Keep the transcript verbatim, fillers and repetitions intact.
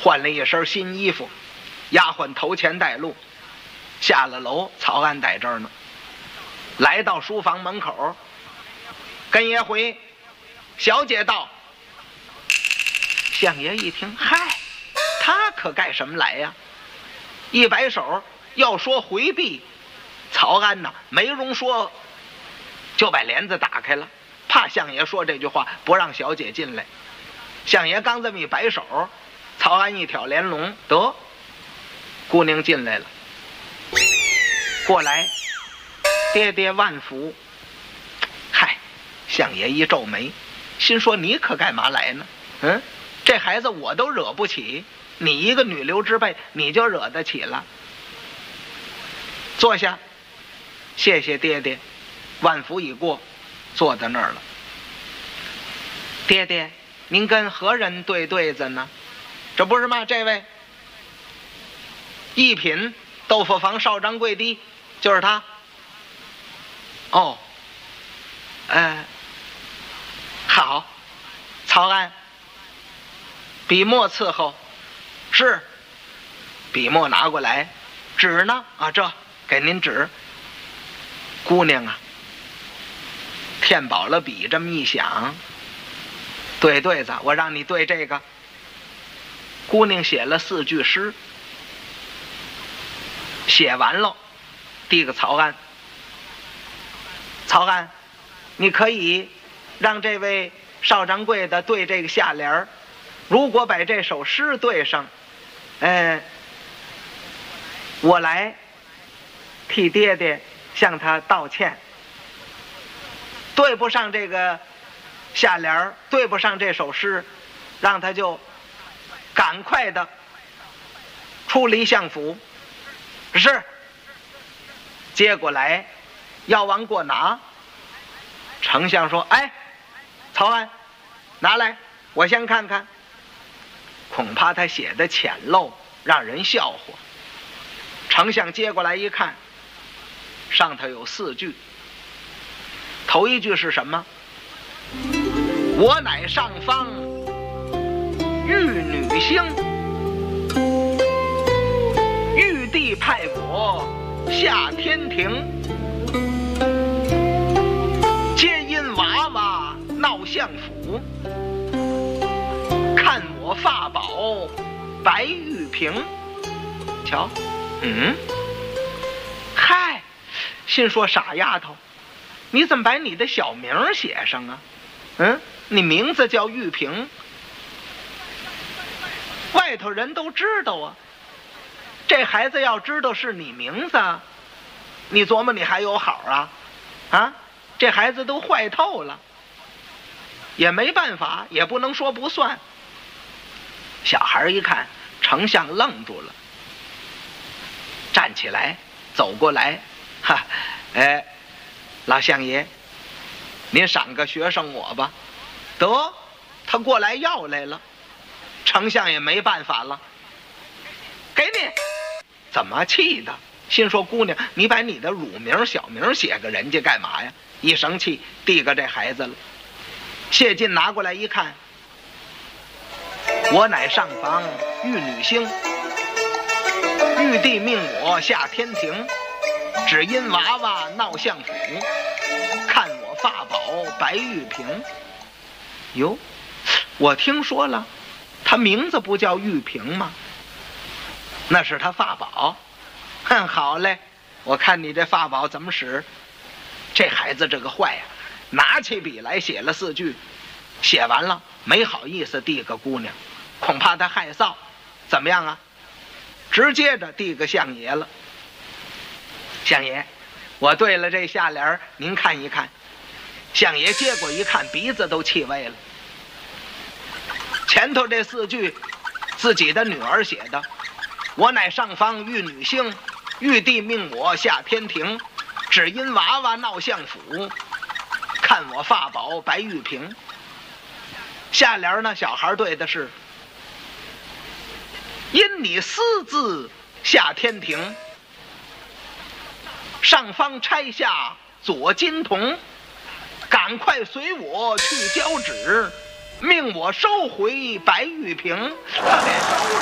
换了一身新衣服，丫鬟头前带路，下了楼，曹安在这儿呢。来到书房门口，跟爷回，小姐到。相爷一听，嗨，他可干什么来呀？一摆手要说回避，曹安呐没容说，就把帘子打开了，怕相爷说这句话不让小姐进来。相爷刚这么一摆手，曹安一挑帘笼，得，姑娘进来了。过来，爹爹万福。嗨，相爷一皱眉，心说你可干嘛来呢？嗯，这孩子我都惹不起，你一个女流之辈你就惹得起了。坐下，谢谢爹爹。万福已过，坐在那儿了。爹爹，您跟何人对对子呢？这不是吗？这位一品豆腐房少张贵的，就是他。哦，呃，好，曹安，笔墨伺候。是，笔墨拿过来。纸呢？啊，这给您纸。姑娘啊，填饱了笔这么一想，对对子，我让你对这个。姑娘写了四句诗，写完了，递给曹安。曹安，你可以让这位少掌柜的对这个下联儿，如果把这首诗对上，呃，我来替爹爹向他道歉。对不上这个下联儿，对不上这首诗，让他就赶快的出离相府。是，接过来要往过拿。丞相说，哎，曹安，拿来我先看看。恐怕他写的浅陋，让人笑话。丞相接过来一看，上头有四句。头一句是什么？我乃上方玉女星，玉帝派我下天庭，皆因娃娃闹相府，看我发宝白玉瓶。瞧，嗯，嗨，心说傻丫头，你怎么把你的小名写上啊？嗯，你名字叫玉萍，外头人都知道啊。这孩子要知道是你名字，你琢磨你还有好啊？啊，这孩子都坏透了，也没办法，也不能说不算。小孩一看，丞相愣住了，站起来走过来，哈，哎，老相爷，您赏个学生我吧。得，他过来要来了，丞相也没办法了，给你。怎么气的？心说姑娘，你把你的乳名小名写个人家干嘛呀？一生气递个这孩子了。谢晋拿过来一看，我乃上房玉女星，玉帝命我下天庭，只因娃娃闹相府，看我发宝白玉瓶。哟，我听说了，他名字不叫玉瓶吗？那是他发宝。哼，好嘞，我看你这发宝怎么使。这孩子这个坏呀、啊，拿起笔来写了四句，写完了没好意思递个姑娘，恐怕他害臊。怎么样啊？直接着递个相爷了。相爷，我对了这下联，您看一看。相爷接过一看，鼻子都气歪了。前头这四句自己的女儿写的，我乃上方玉女星，玉帝命我下天庭，只因娃娃闹相府，看我发宝白玉瓶。下联呢，小孩对的是因你私自下天庭，上方拆下左金童，赶快随我去交旨，命我收回白玉瓶。他给收